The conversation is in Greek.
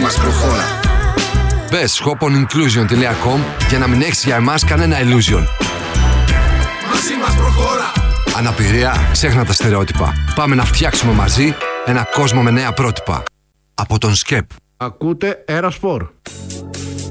μας προχώρα. Μπες shoponinclusion.com για να μην έχεις για εμάς κανένα illusion. Μαζί μας προχώρα. Αναπηρία, ξέχνα τα στερεότυπα. Πάμε να φτιάξουμε μαζί ένα κόσμο με νέα πρότυπα. Από τον ΣΚΕΠ. Ακούτε Αέρα Σπορ.